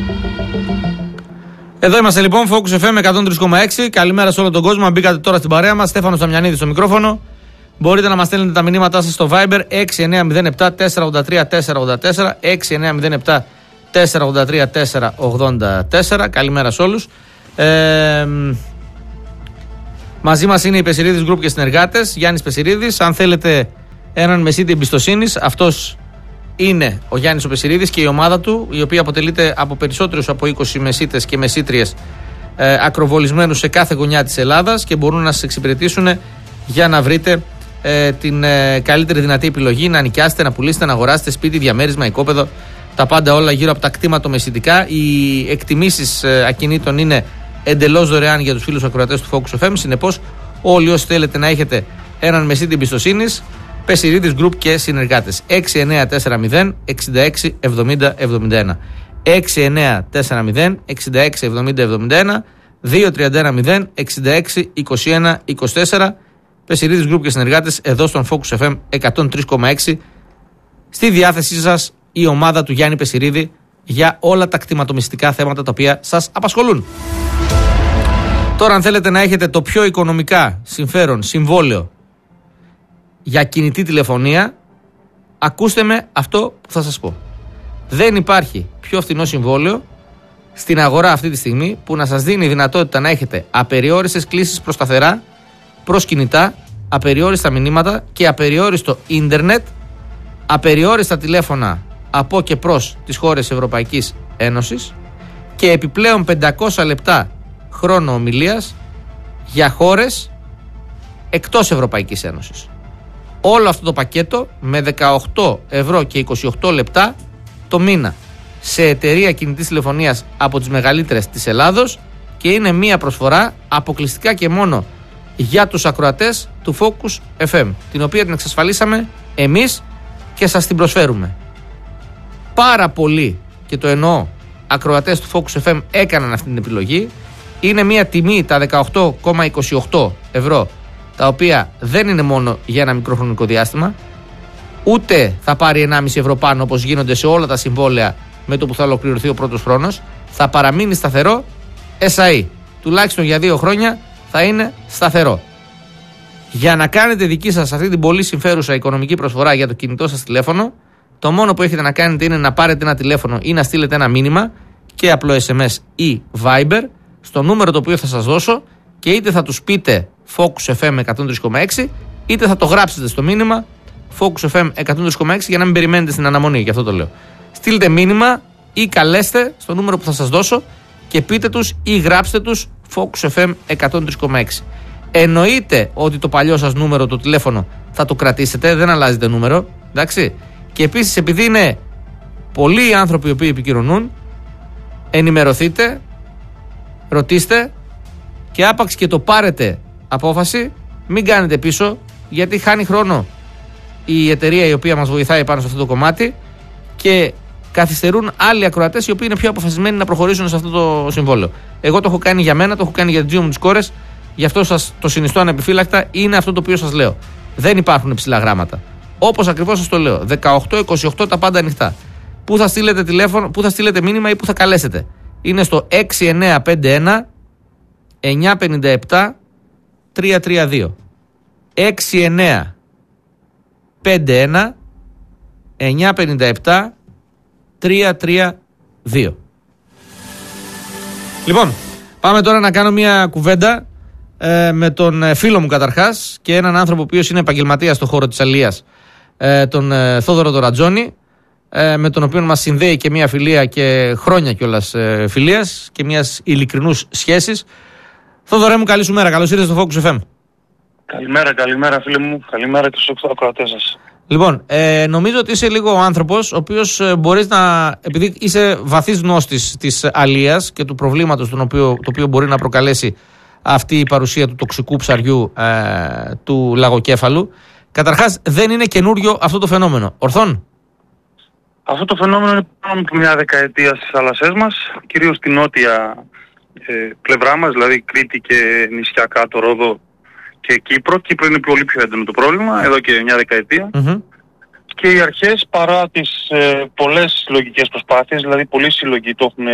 Εδώ είμαστε λοιπόν, Focus FM 103,6. Καλημέρα σε όλο τον κόσμο. Μπήκατε τώρα στην παρέα μας. Στέφανος Αμιανίδης στο μικρόφωνο. Μπορείτε να μας στέλνετε τα μηνύματά σας στο Viber 6907 483 484, 6907 483 484. Καλημέρα σε όλους. Μαζί μας είναι η Πεσιρίδης Group και συνεργάτες. Γιάννης Πεσιρίδης. Αν θέλετε έναν μεσίτη εμπιστοσύνης, αυτός είναι ο Γιάννης ο Πεσιρίδης και η ομάδα του, η οποία αποτελείται από περισσότερους από 20 μεσίτες και μεσίτριες ακροβολισμένους σε κάθε γωνιά της Ελλάδας και μπορούν να σας εξυπηρετήσουν για να βρείτε την καλύτερη δυνατή επιλογή, να νοικιάσετε, να πουλήσετε, να αγοράσετε σπίτι, διαμέρισμα, οικόπεδο, τα πάντα όλα γύρω από τα κτήματα μεσιτικά. Οι εκτιμήσεις ακινήτων είναι εντελώς δωρεάν για τους φίλους ακροατές του Focus FM. Συνεπώς, όλοι όσοι θέλετε να έχετε έναν μεσίτη εμπιστοσύνης, Πεσιρίδης Group και συνεργάτες. 6940 66 70 71. 6940 66 70 71. 2310 66 21 24. Πεσιρίδης Group και συνεργάτες εδώ στον Focus FM 103,6. Στη διάθεσή σας η ομάδα του Γιάννη Πεσιρίδη για όλα τα κτηματομυστικά θέματα τα οποία σας απασχολούν. Τώρα, αν θέλετε να έχετε το πιο οικονομικά συμφέρον συμβόλαιο για κινητή τηλεφωνία, ακούστε με αυτό που θα σας πω. Δεν υπάρχει πιο φθηνό συμβόλαιο στην αγορά αυτή τη στιγμή που να σας δίνει δυνατότητα να έχετε απεριόριστες κλήσεις προς σταθερά, προς κινητά, απεριόριστα μηνύματα και απεριόριστο ίντερνετ, απεριόριστα τηλέφωνα από και προς τις χώρες Ευρωπαϊκής Ένωσης και επιπλέον 500 λεπτά χρόνο ομιλίας για χώρες εκτός Ευρωπαϊκής Ένωσης. Όλο αυτό το πακέτο με 18 ευρώ και 28 λεπτά το μήνα σε εταιρεία κινητής τηλεφωνίας από τις μεγαλύτερες της Ελλάδος και είναι μία προσφορά αποκλειστικά και μόνο για τους ακροατές του Focus FM, την οποία την εξασφαλίσαμε εμείς και σας την προσφέρουμε. Πάρα πολλοί, και το εννοώ, ακροατές του Focus FM έκαναν αυτή την επιλογή. Είναι μία τιμή, τα 18,28 ευρώ, τα οποία δεν είναι μόνο για ένα μικρό χρονικό διάστημα, ούτε θα πάρει 1,5 ευρώ πάνω όπως γίνονται σε όλα τα συμβόλαια με το που θα ολοκληρωθεί ο πρώτος χρόνος. Θα παραμείνει σταθερό SAE. Τουλάχιστον για 2 χρόνια θα είναι σταθερό. Για να κάνετε δική σας αυτή την πολύ συμφέρουσα οικονομική προσφορά για το κινητό σας τηλέφωνο, το μόνο που έχετε να κάνετε είναι να πάρετε ένα τηλέφωνο ή να στείλετε ένα μήνυμα και απλό SMS ή Viber στο νούμερο το οποίο θα σας δώσω και είτε θα τους πείτε Focus FM 103,6 είτε θα το γράψετε στο μήνυμα Focus FM 103,6 για να μην περιμένετε στην αναμονή, γι' αυτό το λέω. Στείλτε μήνυμα ή καλέστε στο νούμερο που θα σας δώσω και πείτε τους ή γράψτε τους Focus FM 103,6. Εννοείται ότι το παλιό σας νούμερο, το τηλέφωνο, θα το κρατήσετε, δεν αλλάζετε νούμερο, εντάξει. Και επίσης, επειδή είναι πολλοί οι άνθρωποι οι οποίοι επικοινωνούν, ενημερωθείτε, ρωτήστε και άπαξ και το πάρετε απόφαση, μην κάνετε πίσω, γιατί χάνει χρόνο η εταιρεία η οποία μας βοηθάει πάνω σε αυτό το κομμάτι και καθυστερούν άλλοι ακροατές οι οποίοι είναι πιο αποφασισμένοι να προχωρήσουν σε αυτό το συμβόλαιο. Εγώ το έχω κάνει για μένα, το έχω κάνει για τις δύο μου τις κόρες, γι' αυτό σας το συνιστώ ανεπιφύλακτα, είναι αυτό το οποίο σας λέω. Δεν υπάρχουν ψηλά γράμματα. Όπως ακριβώς σας το λέω. 18-28 τα πάντα ανοιχτά. Πού θα στείλετε τηλέφωνο, πού θα στείλετε μήνυμα ή πού θα καλέσετε. Είναι στο 6951 957 332. 6951 957 332. Λοιπόν, πάμε τώρα να κάνω μια κουβέντα με τον φίλο μου καταρχάς και έναν άνθρωπο ο οποίος είναι επαγγελματίας στον χώρο της αλίας, τον Θόδωρο τον Ρατζόνη, με τον οποίο μας συνδέει και μια φιλία και χρόνια κιόλας φιλίας και μιας ειλικρινούς σχέσης. Θόδωρε μου, καλή σου μέρα, καλώς ήρθες στο Focus FM. Καλημέρα φίλε μου, καλημέρα και στους ακροατές σας. Λοιπόν, νομίζω ότι είσαι λίγο ο άνθρωπος ο οποίος μπορείς να, επειδή είσαι βαθύς γνώστης της αλίας και του προβλήματος το οποίο μπορεί να προκαλέσει αυτή η παρουσία του τοξικού ψαριού του λαγοκέφαλου. Καταρχάς, δεν είναι καινούριο αυτό το φαινόμενο. Ορθόν? Αυτό το φαινόμενο είναι πάνω από μια δεκαετία στις θάλασσές μας, κυρίως στην νότια πλευρά μας, δηλαδή Κρήτη και νησιά κάτω, Ρόδο και Κύπρο. Κύπρο είναι πολύ πιο έντονο το πρόβλημα, εδώ και μια δεκαετία. και οι αρχές, παρά τις πολλές συλλογικές προσπάθειες, δηλαδή πολλοί σύλλογοι το έχουν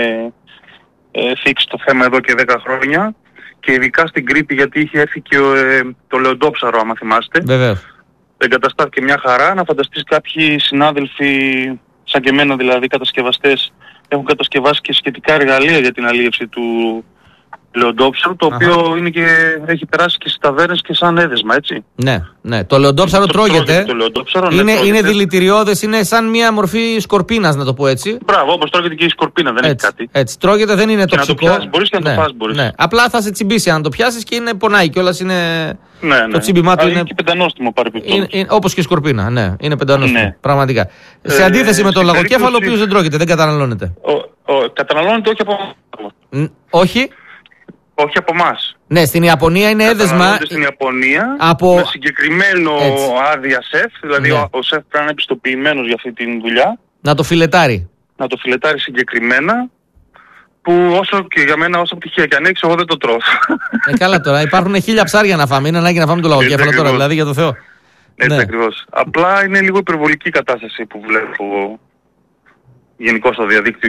θίξει το θέμα εδώ και 10 χρόνια, και ειδικά στην Κρήτη, γιατί είχε έρθει και το Λεοντόψαρο, άμα θυμάστε. Βεβαίως. Εγκαταστάθηκε μια χαρά. Να φανταστείς κάποιοι συνάδελφοι, σαν και εμένα δηλαδή, κατασκευαστές, έχουν κατασκευάσει και σχετικά εργαλεία για την αλίευση του Λεοντόψαρου, το οποίο είναι και, έχει περάσει και στις ταβέρνες και σαν έδεσμα, έτσι. Ναι. Το Λεοντόψαρο τρώγεται. Το Λεοντόψαρο, είναι δηλητηριώδες, είναι σαν μια μορφή σκορπίνας, να το πω έτσι. Μπράβο, όπως τρώγεται και η σκορπίνα, δεν έτσι, έχει κάτι. Έτσι, τρώγεται, δεν είναι τοξικό. Να το πιάσεις, μπορείς και να το φας, μπορείς. Ναι. Απλά θα σε τσιμπήσει αν το πιάσεις και πονάει κιόλας, είναι... Ναι. Το τσίμπημά του είναι και πεντανόστιμο παρεπιπτόντως. Όπως και η σκορπίνα, ναι, είναι πεντανόστιμο, ναι. Πραγματικά. Σε αντίθεση με τον λαγοκέφαλο, ο οποίος δεν τρώγεται, δεν καταναλώνεται. Καταναλώνεται όχι από Όχι. Όχι από εμάς. Ναι, στην Ιαπωνία είναι έδεσμα. Στην Ιαπωνία από... με συγκεκριμένο άδεια σεφ, δηλαδή ο σεφ πρέπει να είναι επιστοποιημένος για αυτή τη δουλειά. Να το φιλετάρει. Να το φιλετάρει συγκεκριμένα, που όσο και για μένα, όσο πτυχία και αν έχεις, εγώ δεν το τρώω. Καλά τώρα, υπάρχουν 1000 ψάρια να φάμε, είναι ανάγκη να φάμε το λαγοκέφαλο τώρα, δηλαδή, για το Θεό. Έτσι ακριβώς. Απλά είναι λίγο υπερβολική κατάσταση που βλέπω γενικώς στο διαδίκτυο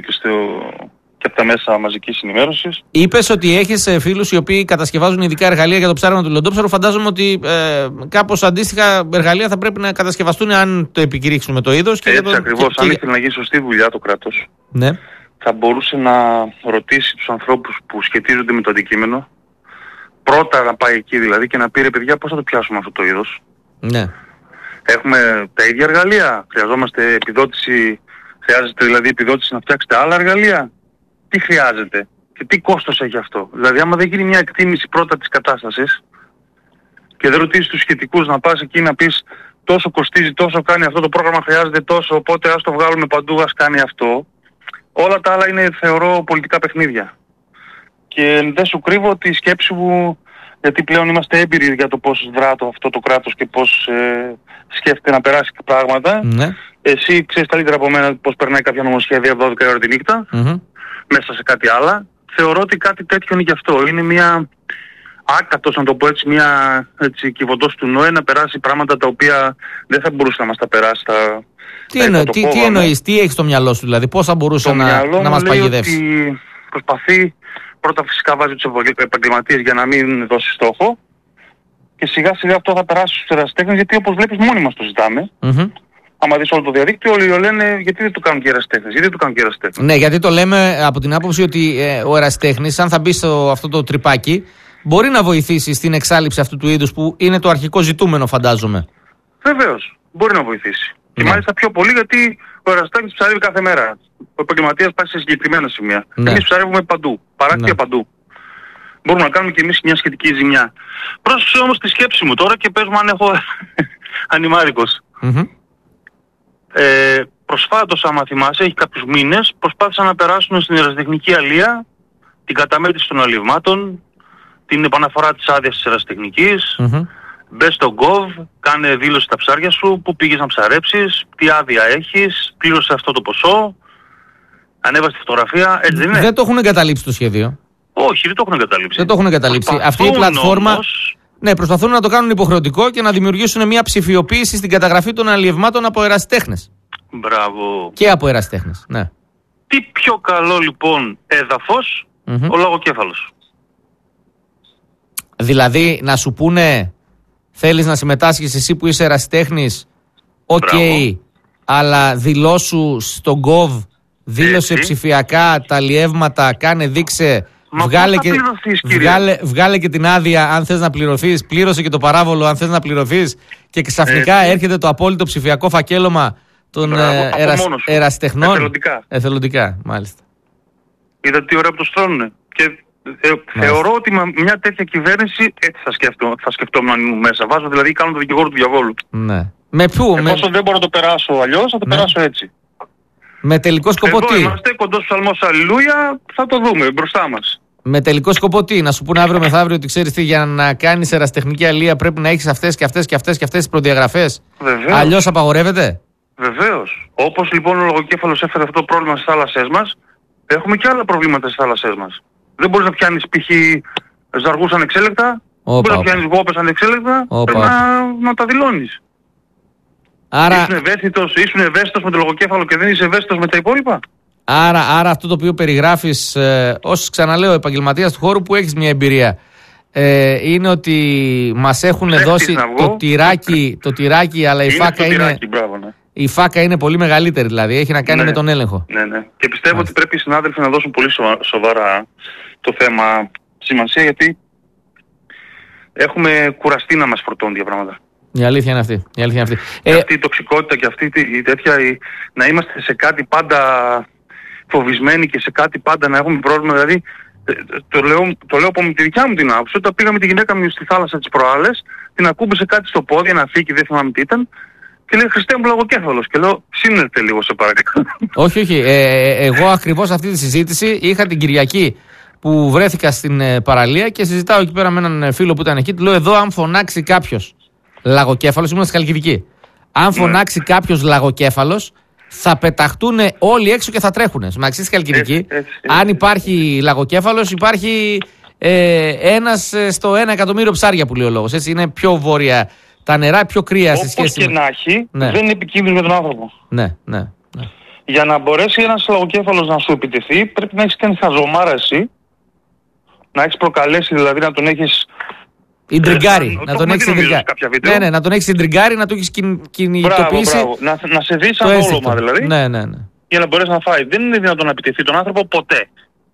και από τα μέσα μαζικής ενημέρωσης. Είπες ότι έχεις φίλους οι οποίοι κατασκευάζουν ειδικά εργαλεία για το ψάρεμα του Λεοντόψαρου. Φαντάζομαι ότι κάπως αντίστοιχα εργαλεία θα πρέπει να κατασκευαστούν αν το επικηρύξουμε το είδος. Έτσι ακριβώς. Αν ήθελε να γίνει σωστή δουλειά το κράτος, ναι, θα μπορούσε να ρωτήσει τους ανθρώπους που σχετίζονται με το αντικείμενο, πρώτα να πάει εκεί δηλαδή και να πει, ρε παιδιά, πώς θα το πιάσουμε αυτό το είδος. Ναι. Έχουμε τα ίδια εργαλεία, χρειαζόμαστε επιδότηση, χρειάζεται δηλαδή επιδότηση να φτιάξετε άλλα εργαλεία. Τι χρειάζεται και τι κόστος έχει αυτό. Δηλαδή άμα δεν γίνει μια εκτίμηση πρώτα της κατάστασης και δεν ρωτήσεις τους σχετικούς, να πας εκεί να πεις τόσο κοστίζει, τόσο κάνει αυτό το πρόγραμμα, χρειάζεται τόσο, οπότε ας το βγάλουμε παντού, ας κάνει αυτό. Όλα τα άλλα είναι, θεωρώ, πολιτικά παιχνίδια. Και δεν σου κρύβω ότι η σκέψη μου, γιατί πλέον είμαστε έμπειροι για το πώς δρά αυτό το κράτος και πώς σκέφτεται να περάσει πράγματα. Ναι. Εσύ ξέρεις καλύτερα από μένα πώς περνάει κάποια νομοσχέδια 12 ώρα τη νύχτα, μέσα σε κάτι άλλα. Θεωρώ ότι κάτι τέτοιο είναι γι' αυτό. Είναι μια άκατος, να το πω έτσι, μια κυβωτός του Νόε να περάσει πράγματα τα οποία δεν θα μπορούσε να μας τα περάσει. Τι εννοείς, τι έχεις στο μυαλό σου, δηλαδή, πώς θα μπορούσε να μας παγιδεύσει. Ότι προσπαθεί, πρώτα φυσικά βάζει τους επαγγελματίες για να μην δώσει στόχο, και σιγά σιγά αυτό θα περάσει στους ερασιτέχνες, γιατί όπως βλέπεις μόνοι μας το ζητάμε. Άμα δεις όλο το διαδίκτυο, όλοι λένε γιατί δεν το κάνουν και οι ερασιτέχνες. Ναι, γιατί το λέμε από την άποψη ότι ο ερασιτέχνης, αν θα μπει στο αυτό το τρυπάκι, μπορεί να βοηθήσει στην εξάλειψη αυτού του είδους που είναι το αρχικό ζητούμενο, φαντάζομαι. Βεβαίως, μπορεί να βοηθήσει. Και μάλιστα πιο πολύ, γιατί ο ερασιτέχνης ψαρεύει κάθε μέρα. Ο επαγγελματίας πάει σε συγκεκριμένα σημεία. Εμείς ψαρεύουμε παντού, παράκτια παντού. Μπορούμε να κάνουμε και εμείς μια σχετική ζημιά. Πρόσεξε όμως τη σκέψη μου τώρα και πες μου αν έχω ανημάρικος. Προσφάτως, άμα θυμάσαι, έχει κάποιους μήνες, προσπάθησαν να περάσουν στην ερασιτεχνική αλεία την καταμέτρηση των αλιευμάτων, την επαναφορά της άδειας της ερασιτεχνικής. Μπες στο Gov, κάνε δήλωση στα ψάρια σου, πού πήγες να ψαρέψεις, τι άδεια έχεις, πλήρωσε αυτό το ποσό, ανέβασε τη φωτογραφία, έτσι δεν είναι. Δεν το έχουν εγκαταλείψει το σχέδιο. Όχι, δεν το έχουν εγκαταλείψει. Δεν το έχουν εγκαταλείψει. Αυτή η πλατφόρμα. Όμως... Ναι, προσπαθούν να το κάνουν υποχρεωτικό και να δημιουργήσουν μια ψηφιοποίηση στην καταγραφή των αλλιευμάτων από ερασιτέχνες. Μπράβο. Και από ερασιτέχνες, ναι. Τι πιο καλό λοιπόν έδαφος, ο λαγοκέφαλος. Δηλαδή να σου πούνε, θέλεις να συμμετάσχεις εσύ που είσαι ερασιτέχνης, αλλά δηλώσου στο Gov, δήλωσε ψηφιακά τα αλλιεύματα, κάνε, δείξε, βγάλε και την άδεια αν θες να πληρωθείς, πλήρωσε και το παράβολο αν θες να πληρωθείς, και ξαφνικά έρχεται το απόλυτο ψηφιακό φακέλωμα των ερασιτεχνών. Εθελοντικά, μάλιστα. Είδατε τι ωραία που το στρώνουνε. Και θεωρώ ότι με μια τέτοια κυβέρνηση έτσι θα σκεφτόμουν αν ήμουν μέσα. Βάζω δηλαδή, κάνω το δικηγόρο του διαβόλου. Ναι. Με πού? Εφόσον δεν μπορώ να το περάσω αλλιώς, θα το περάσω έτσι. Με τελικό σκοπό εδώ τι? Είμαστε κοντός ψαλμός αλληλούια, θα το δούμε μπροστά μας. Με τελικό σκοπό τι? Να σου πούνε αύριο μεθαύριο ότι ξέρεις τι, για να κάνεις ερασιτεχνική αλεία πρέπει να έχεις αυτές και αυτές και αυτές και αυτές τις προδιαγραφές. Αλλιώς απαγορεύεται. Βεβαίως. Όπως λοιπόν ο λογοκέφαλος έφερε αυτό το πρόβλημα στις θάλασσές μας, έχουμε και άλλα προβλήματα στις θάλασσές μας. Δεν μπορείς να πιάνεις π.χ. ζαργούς ανεξέλεκτα, δεν μπορείς να πιάνεις γόπες ανεξέλεκτα, πρέπει να τα δηλώνεις. Ήσουν ευαίσθητος με το λογοκέφαλο και δεν είσαι ευαίσθητος με τα υπόλοιπα. Άρα αυτό το οποίο περιγράφεις ως, ξαναλέω, επαγγελματίας του χώρου που έχεις μια εμπειρία, είναι ότι μας έχουν δώσει το τυράκι, αλλά η φάκα είναι πολύ μεγαλύτερη, δηλαδή έχει να κάνει με τον έλεγχο. Ναι. Και πιστεύω ότι πρέπει οι συνάδελφοι να δώσουν πολύ σοβαρά το θέμα σημασία, γιατί έχουμε κουραστεί να μας φορτώνουν δύο πράγματα. Η αλήθεια είναι αυτή. Αυτή η τοξικότητα και αυτή η τέτοια, να είμαστε σε κάτι πάντα φοβισμένοι και σε κάτι πάντα να έχουμε πρόβλημα. Δηλαδή, το λέω από τη δικιά μου την άποψη, όταν πήγα με τη γυναίκα μου στη θάλασσα τις προάλλες, την ακούμπησε κάτι στο πόδι, ένα φύκι, δεν θυμάμαι τι ήταν, και λέει «Χριστέ μου, λογοκέφαλος». Και λέω «Σύνελτε λίγο, σε παρακαλώ». Όχι. Εγώ ακριβώς αυτή τη συζήτηση είχα την Κυριακή που βρέθηκα στην παραλία και συζητάω εκεί πέρα με έναν φίλο που ήταν εκεί. Του λέω: εδώ, αν φωνάξει κάποιος λαγοκέφαλος, ήμουν στη Χαλκιδική. Αν φωνάξει κάποιος λαγοκέφαλος, θα πεταχτούν όλοι έξω και θα τρέχουν. Στη Χαλκιδική, αν υπάρχει λαγοκέφαλος, υπάρχει ένας στο 1 εκατομμύριο ψάρια που λέει ο λόγος. Έτσι, είναι πιο βόρεια τα νερά, πιο κρύα σε σχέση με. Όπως και να έχει, δεν είναι επικίνδυνο με τον άνθρωπο. Ναι. Για να μπορέσει ένας λαγοκέφαλος να σου επιτεθεί, πρέπει να έχεις κάνει χαζομάρα εσύ, να έχεις προκαλέσει, δηλαδή να τον έχεις. Ιντριγκάρι, να τον έχεις ιντριγκάρι. Ναι, να τον έχεις ιντριγκάρι, να του έχεις κινητοποιήσει. Μπράβο. Να σε δει σαν όλωμα δηλαδή. Ναι. Για να μπορέσει να φάει. Δεν είναι δυνατόν να επιτεθεί τον άνθρωπο ποτέ.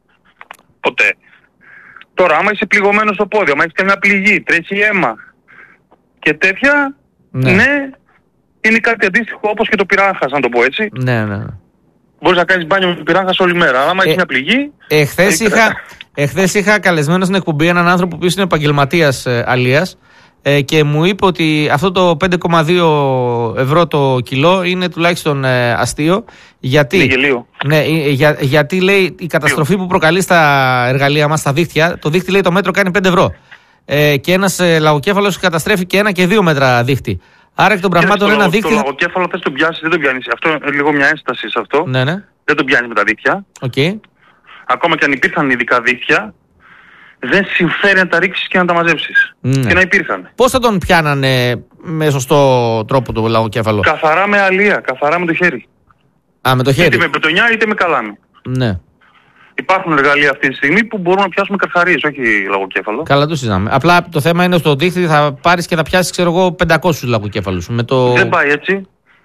Τώρα, άμα είσαι πληγωμένος στο πόδι, άμα έχεις καμιά πληγή, τρέχει αίμα και τέτοια, ναι, είναι κάτι αντίστοιχο όπως και το πυράγχας, να το πω έτσι. Ναι. Μπορείς να κάνεις μπάνιο με πυράγχας όλη μέρα. Αλλά άμα έχεις μια πληγή. Εχθές είχα καλεσμένο στην εκπομπή έναν άνθρωπο που είναι επαγγελματίας αλίας και μου είπε ότι αυτό το 5,2 ευρώ το κιλό είναι τουλάχιστον αστείο. Γιατί, γιατί λέει η καταστροφή που προκαλεί στα εργαλεία μας, στα δίχτυα, το δίχτυ λέει το μέτρο κάνει 5 ευρώ. Και ένας λαγοκέφαλος καταστρέφει και 1 και 2 μέτρα δίχτυ. Άρα εκ των πραγμάτων ένα δίχτυ. Το λαγοκέφαλο θες τον πιάσεις, δεν τον πιάνεις. Αυτό είναι λίγο μια ένσταση σε αυτό. Ναι. Δεν τον πιάνεις με τα δίχτυα. Ακόμα και αν υπήρχαν ειδικά δίχτυα, δεν συμφέρει να τα ρίξεις και να τα μαζέψεις. Και να υπήρχαν. Πώς θα τον πιάνανε με σωστό τρόπο το λαγοκέφαλο? Καθαρά με αλεία, καθαρά με το χέρι. Με το χέρι. Είτε με πετονιά είτε με καλάμι. Ναι. Υπάρχουν εργαλεία αυτή τη στιγμή που μπορούμε να πιάσουμε καρχαρίες, όχι λαγοκέφαλο. Καλά, το συζητάμε. Απλά το θέμα είναι στο δίχτυ θα πάρεις και θα πιάσεις, 500 λαγοκέφαλους. Δεν πάει έτσι.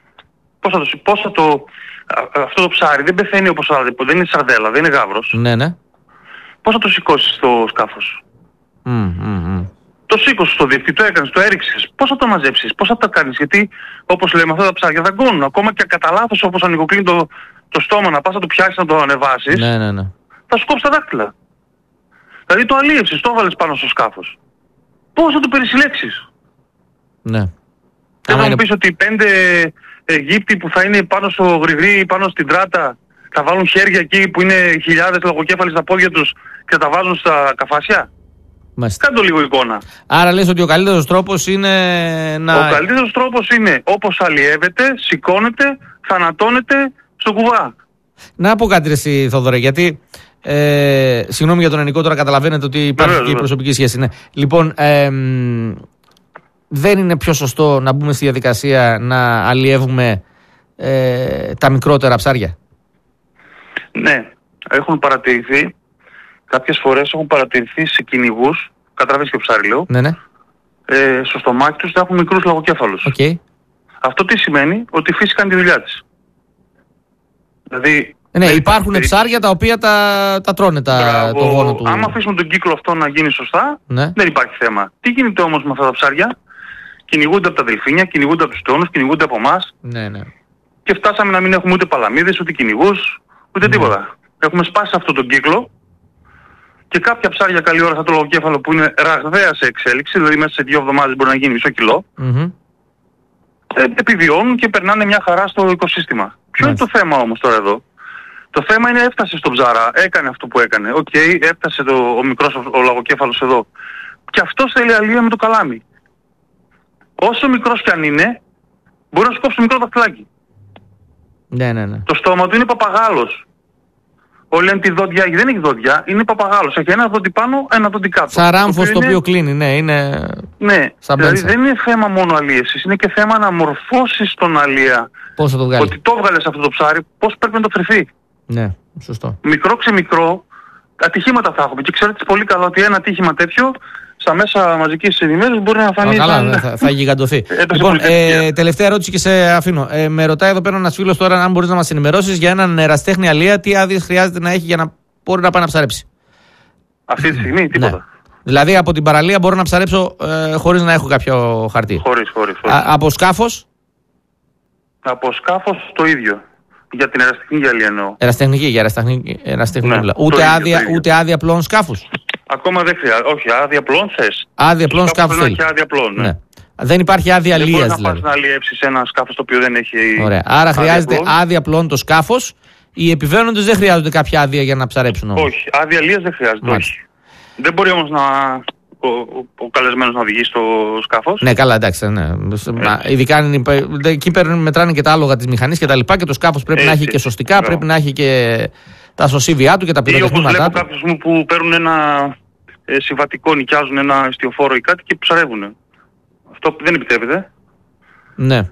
Αυτό το ψάρι δεν πεθαίνει όπως άλλο, δεν είναι σαρδέλα, δεν είναι γάβρος. Ναι. Πώς θα το σηκώσεις στο σκάφος? Το σήκωσες στο δίχτυ, το έκανες, το έριξες. Πώς θα το μαζέψεις, πώς θα το κάνεις? Γιατί όπως λέμε, αυτά τα ψάρια δαγκώνουν. Ακόμα και κατά λάθος, όπως ανοικοκλίνει το στόμα, να πας να το πιάσεις, να το ανεβάσεις, ναι. θα σου κόψει τα δάχτυλα. Δηλαδή το αλίευσες, το έβαλες πάνω στο σκάφος. Πώς θα το περισυλλέξεις? Ναι. Δεν θα μου πεις ότι 5 Αιγύπτιοι που θα είναι πάνω στο γρηγρί, πάνω στην τράτα, θα βάλουν χέρια εκεί που είναι χιλιάδες λαγοκέφαλοι στα πόδια τους και τα βάζουν στα καφάσια? Κάντο λίγο εικόνα. Άρα λες ότι ο καλύτερος τρόπος είναι να... Ο καλύτερος τρόπος είναι όπως αλλιεύεται, σηκώνεται, θανατώνεται στο κουβά. Να πω κάτι εσύ, Θόδωρε, γιατί συγγνώμη για τον ελληνικό, τώρα καταλαβαίνετε ότι υπάρχει και η προσωπική σχέση. Ναι. Λοιπόν, δεν είναι πιο σωστό να μπούμε στη διαδικασία να αλλιεύουμε τα μικρότερα ψάρια? Ναι, έχουν παρατηρηθεί. Κάποιες φορές έχουν παρατηρηθεί σε κυνηγούς, κατραβείς και ψάρι λέω, ναι. Στο στομάχι τους θα έχουν μικρούς λαγοκέφαλους. Αυτό τι σημαίνει? Ότι η φύση κάνει τη δουλειά της. Δηλαδή, ναι, υπάρχουν ψάρια τα οποία τα τρώνε το γόνο του. Άμα αφήσουμε τον κύκλο αυτό να γίνει σωστά, δεν υπάρχει θέμα. Τι γίνεται όμως με αυτά τα ψάρια? Κυνηγούνται από τα δελφίνια, κυνηγούνται από τους τόνους, κυνηγούνται από εμάς. Ναι. Και φτάσαμε να μην έχουμε ούτε παλαμίδες, ούτε κυνηγούς, ούτε τίποτα. Έχουμε σπάσει αυτόν τον κύκλο. Και κάποια ψάρια καλή ώρα θα το λογοκέφαλο που είναι ραγδαία σε εξέλιξη, δηλαδή μέσα σε 2 εβδομάδες μπορεί να γίνει μισό κιλό, επιβιώνουν και περνάνε μια χαρά στο οικοσύστημα. Ποιο είναι το θέμα όμως τώρα εδώ? Το θέμα είναι έφτασε στον ψάρα, έκανε αυτό που έκανε. Έφτασε ο μικρός ο λαγοκέφαλος εδώ. Και αυτός θέλει αλία με το καλάμι. Όσο μικρός κι αν είναι, μπορεί να σου κόψει το μικρό δαχτυλάκι. Ναι. Το στόμα του είναι παπαγάλος. Όλοι λένε τη δόντια, δεν έχει δόντια, είναι παπαγάλος. Έχει ένα δόντι πάνω, ένα δόντι κάτω. Σαν ράμφος το οποίο κλείνει, ναι, είναι. Ναι, σαν δηλαδή μπένσα. δεν είναι θέμα μόνο αλίευσης, είναι και θέμα να μορφώσεις τον αλία. Πώς θα το βγάλει. Ότι το βγάλες αυτό το ψάρι, πώς πρέπει να το φερθεί. Ναι, σωστό. Μικρό ξεμικρό, ατυχήματα θα έχουμε. Και ξέρετε πολύ καλά ότι ένα ατύχημα τέτοιο στα μέσα μαζικής ενημέρωσης μπορεί να φανεί. Καλά, θα γιγαντωθεί. Λοιπόν, τελευταία ερώτηση και σε αφήνω. Με ρωτάει εδώ πέρα ένας φίλος τώρα αν μπορείς να μας ενημερώσεις για έναν ερασιτέχνη αλία, τι άδειες χρειάζεται να έχει για να μπορεί να πάει να ψαρέψει. Αυτή τη στιγμή τίποτα. Ναι. Δηλαδή από την παραλία μπορώ να ψαρέψω χωρίς να έχω κάποιο χαρτί. Χωρίς. Από σκάφος. Από σκάφος το ίδιο. Για την ερασιτεχνική αλία εννοώ. Ερασιτεχνική. Ναι, Ούτε άδεια πλών σκάφους. Ακόμα δεν χρειάζεται. Όχι, άδεια πλών θες. Άδεια πλών σκάφους θέλει. Έχει άδεια πλών, ναι. Δεν υπάρχει άδεια αλίας δηλαδή. Δεν μπορεί να πας να αλλιεύσεις ένα σκάφος το οποίο δεν έχει. Ωραία. Άρα χρειάζεται άδεια πλών το σκάφος. Οι επιβαίνοντες δεν χρειάζονται κάποια άδεια για να ψαρέψουν όμως. Όχι, άδεια αλίας δεν χρειάζεται. Όχι. Δεν μπορεί όμως ο καλεσμένος να οδηγεί στο σκάφος. Ναι, καλά, εντάξει. Ναι. Ειδικά εκεί μετράνε και τα άλογα της μηχανής και τα λοιπά και το σκάφος πρέπει να έχει και σωστικά, πρέπει να έχει και τα σωσίβια του και τα πυροτεχνήματά του. Ή όπως βλέπω κάποιους που παίρνουν ένα συμβατικό, νοικιάζουν ένα εστιοφόρο ή κάτι και ψαρεύουν. Αυτό δεν επιτρέπεται. Ναι.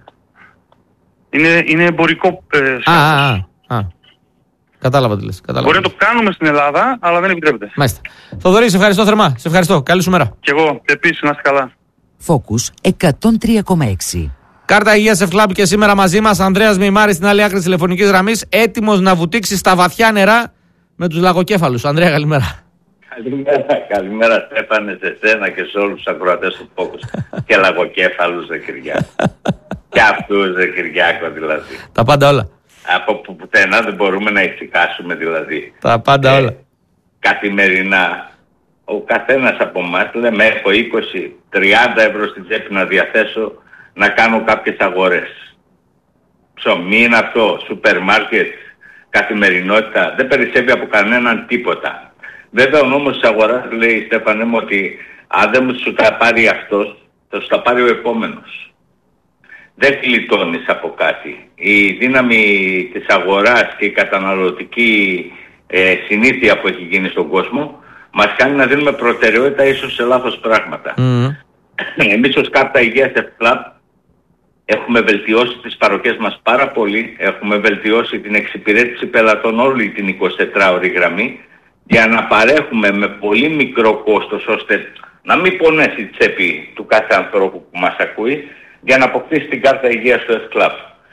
Είναι εμπορικό σκάφος. Κατάλαβα τι λες. Μπορεί να το κάνουμε στην Ελλάδα, αλλά δεν επιτρέπεται. Μάλιστα. Θοδωρή, σε ευχαριστώ θερμά. Σε ευχαριστώ. Καλή σου μέρα. Κι εγώ. Επίσης, να είστε καλά. Focus 103,6. Κάρτα Υγείας Ευκλάμπ και σήμερα μαζί μας Ανδρέας Μεϊμάρης στην άλλη άκρη της τηλεφωνικής γραμμής, έτοιμος να βουτήξει στα βαθιά νερά με τους λαγοκέφαλους. Ανδρέα, καλημέρα. Καλημέρα Στέφανε, σε σένα και σε όλους τους ακροατές του Focus. Και λαγοκέφαλους δε Κυριάκο. Και αυτούς δε Κυριάκο δηλαδή. Τα πάντα όλα. Από που πουθενά δεν μπορούμε να ησυχάσουμε δηλαδή. Τα πάντα όλα. Καθημερινά ο καθένας από εμάς λέμε έχω 20-30 ευρώ στην τσέπη να διαθέσω να κάνω κάποιες αγορές. Ψωμί είναι αυτό, σούπερ μάρκετ, καθημερινότητα, δεν περισσεύει από κανέναν τίποτα. Βέβαια ο νόμος της αγοράς λέει Στέφανε μου ότι αν δεν σου τα πάρει αυτός θα σου τα πάρει ο επόμενος. Δεν γλιτώνεις από κάτι. Η δύναμη της αγοράς και η καταναλωτική συνήθεια που έχει γίνει στον κόσμο μας κάνει να δίνουμε προτεραιότητα ίσως σε λάθος πράγματα. Εμείς ως Κάρτα Υγείας Ευκλάμπ έχουμε βελτιώσει τις παροχές μας πάρα πολύ, έχουμε βελτιώσει την εξυπηρέτηση πελατών όλη την 24ωρη γραμμή για να παρέχουμε με πολύ μικρό κόστος ώστε να μην πονέσει η τσέπη του κάθε ανθρώπου που μας ακούει για να αποκτήσει την κάρτα υγείας στο Ευκλάμπ.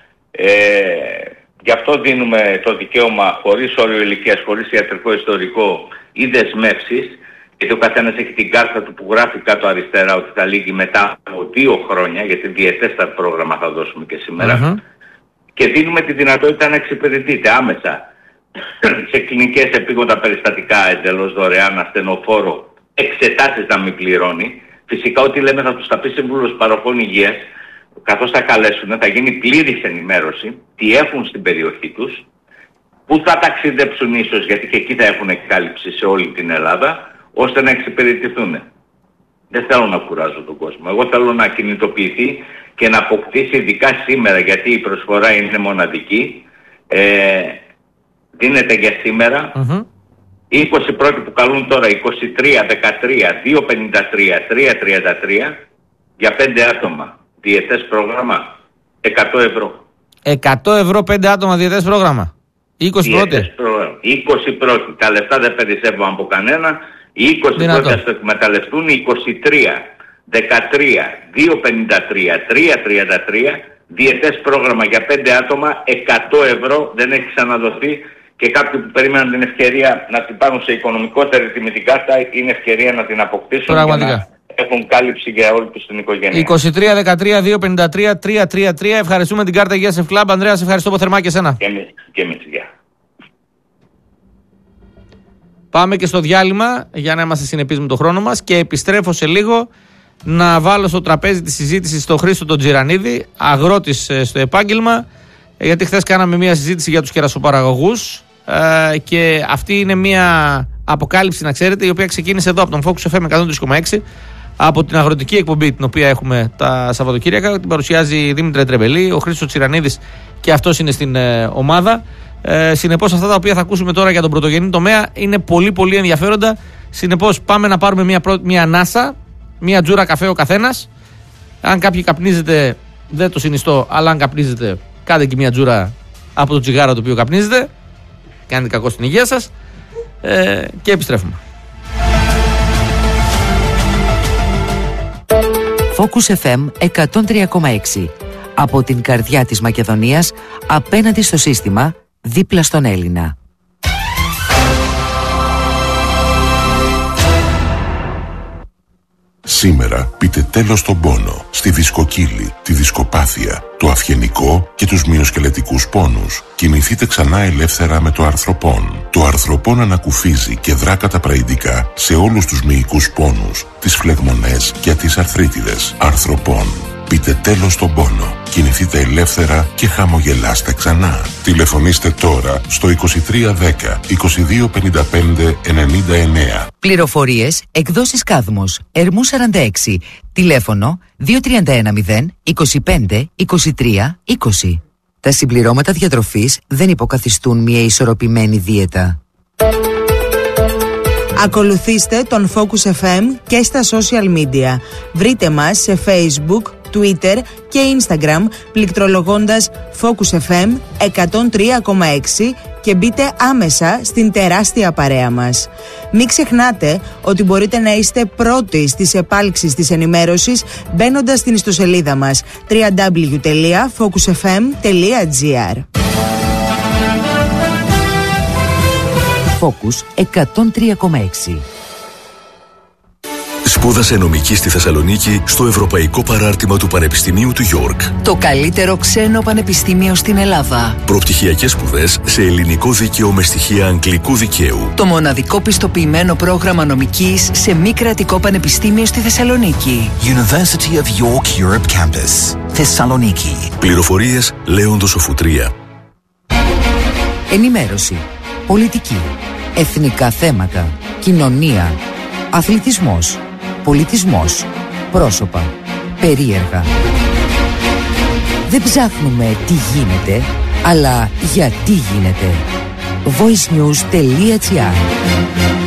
Γι' αυτό δίνουμε το δικαίωμα χωρίς όριο ηλικίας, χωρίς ιατρικό ιστορικό ή δεσμεύσεις, γιατί ο καθένας έχει την κάρτα του που γράφει κάτω αριστερά ότι θα λύγει μετά από 2 χρόνια, γιατί διετέστατ πρόγραμμα θα δώσουμε και σήμερα, και δίνουμε τη δυνατότητα να εξυπηρετείτε άμεσα σε κλινικές επίγοντα περιστατικά εντελώς δωρεάν, ασθενοφόρο, εξετάσεις να μην πληρώνει. Φυσικά ό,τι λέμε θα τους τα πει σύμβουλος παροχών υγείας, καθώς θα καλέσουν, θα γίνει πλήρης ενημέρωση, τι έχουν στην περιοχή τους, πού θα ταξιδέψουν ίσως, γιατί και εκεί θα έχουν κάλυψη σε όλη την Ελλάδα, ώστε να εξυπηρετηθούν. Δεν θέλω να κουράζω τον κόσμο. Εγώ θέλω να κινητοποιηθεί και να αποκτήσει, ειδικά σήμερα, γιατί η προσφορά είναι μοναδική, δίνεται για σήμερα. 20 πρώτοι που καλούν τώρα, 23, 13, 253, 333 για 5 άτομα. Διετές πρόγραμμα, 100 ευρώ. 100 ευρώ 5 άτομα διετές πρόγραμμα. 20 πρώτοι. 20 πρώτοι. Τα λεφτά δεν περισσεύουν από κανένα. Οι 20 πρώτοι θα το εκμεταλλευτούν. 23, 13, 253, 333 διετές πρόγραμμα για 5 άτομα, 100 ευρώ. Δεν έχει ξαναδοθεί. Και κάποιοι που περίμεναν την ευκαιρία να την πάρουν σε οικονομικότερη τιμή την κάρτα, είναι ευκαιρία να την αποκτήσουν. Πραγματικά. Και να έχουν κάλυψη για όλη τους την οικογένεια. 23, 13, 253, 333. Ευχαριστούμε την κάρτα Υγείας Ευκλάμπ. Ανδρέα, σε ευχαριστώ θερμά και εσένα. Και εμείς, γεια. Πάμε και στο διάλειμμα για να είμαστε συνεπείς με τον χρόνο μας και επιστρέφω σε λίγο να βάλω στο τραπέζι τη συζήτηση στον Χρήστο τον Τζιρανίδη, αγρότης στο επάγγελμα, γιατί χθες κάναμε μια συζήτηση για τους κερασοπαραγωγούς και αυτή είναι μια αποκάλυψη, να ξέρετε, η οποία ξεκίνησε εδώ από τον Focus FM 103,6 από την αγροτική εκπομπή την οποία έχουμε τα Σαββατοκύριακα. Την παρουσιάζει η Δήμητρα Τρεμπελή, ο Χρήστος Τσιρανίδης και αυτός είναι στην ομάδα. Συνεπώς αυτά τα οποία θα ακούσουμε τώρα για τον πρωτογενή τομέα είναι πολύ πολύ ενδιαφέροντα. Συνεπώς πάμε να πάρουμε μια ανάσα, μια τζούρα καφέ ο καθένας. Αν κάποιοι καπνίζετε, δεν το συνιστώ, αλλά αν καπνίζετε, κάντε και μια τζούρα από το τσιγάρο το οποίο καπνίζετε. Κάνετε κακό στην υγεία σας. Και επιστρέφουμε. Focus FM 103,6. Από την καρδιά της Μακεδονίας, απέναντι στο σύστημα, δίπλα στον Έλληνα. Σήμερα πείτε τέλος στον πόνο, στη δισκοκύλη, τη δισκοπάθεια, το αυγενικό και τους μυοσκελετικούς πόνους. Κινηθείτε ξανά ελεύθερα με το αρθροπόν. Το αρθροπόν ανακουφίζει και δρά καταπραϊντικά σε όλους τους μυϊκούς πόνους, τις φλεγμονές και τις αρθρίτιδες. Αρθροπόν. Πείτε τέλος στον πόνο. Κινηθείτε ελεύθερα και χαμογελάστε ξανά. Τηλεφωνήστε τώρα στο 2310 2255 99. Πληροφορίες, εκδόσεις Κάδμος, Ερμού 46, τηλέφωνο 2310 25 23 20. Τα συμπληρώματα διατροφής δεν υποκαθιστούν μια ισορροπημένη δίαιτα. Ακολουθήστε τον Focus FM και στα social media. Βρείτε μας σε Facebook, Twitter και Instagram πληκτρολογώντας Focus FM 103,6 και μπείτε άμεσα στην τεράστια παρέα μας. Μην ξεχνάτε ότι μπορείτε να είστε πρώτοι στις επάλξεις της ενημέρωσης μπαίνοντας στην ιστοσελίδα μας www.focusfm.gr. Focus 103,6. Σπούδασε νομική στη Θεσσαλονίκη στο Ευρωπαϊκό Παράρτημα του Πανεπιστημίου του Γιόρκ. Το καλύτερο ξένο πανεπιστήμιο στην Ελλάδα. Προπτυχιακές σπουδές σε ελληνικό δίκαιο με στοιχεία αγγλικού δικαίου. Το μοναδικό πιστοποιημένο πρόγραμμα νομικής σε μη κρατικό πανεπιστήμιο στη Θεσσαλονίκη. University of York Europe Campus, Θεσσαλονίκη. Πληροφορίες Λέοντος Οφουτρία. Ενημέρωση, πολιτική, εθνικά θέματα, κοινωνία, αθλητισμός, πολιτισμός, πρόσωπα, περίεργα. Δεν ψάχνουμε τι γίνεται, αλλά γιατί γίνεται. voicenews.gr